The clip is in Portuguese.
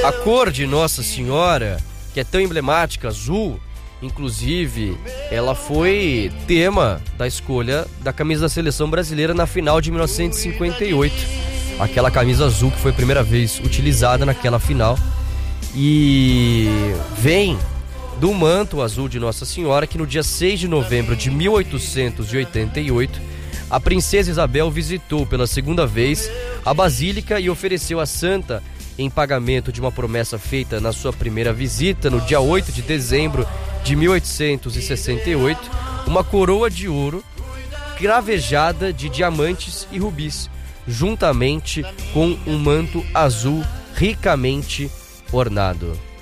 A cor de Nossa Senhora, que é tão emblemática, azul, inclusive, ela foi tema da escolha da camisa da seleção brasileira na final de 1958. Aquela camisa azul que foi a primeira vez utilizada naquela final. E vem do manto azul de Nossa Senhora que no dia 6 de novembro de 1888, a princesa Isabel visitou pela segunda vez a Basílica e ofereceu à santa, em pagamento de uma promessa feita na sua primeira visita, no dia 8 de dezembro de 1868, uma coroa de ouro cravejada de diamantes e rubis, juntamente com um manto azul ricamente ornado.